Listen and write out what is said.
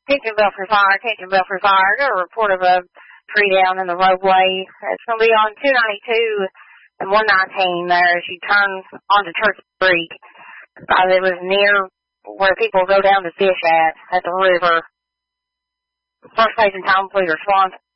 Attention Belfry Fire, attention Belfry Fire. I got a report of a tree down in the roadway. It's going to be on 292 and 119 there as you turn onto Turkey Creek. It was near where people go down to fish at the river. First station Tom Fleeter, Swan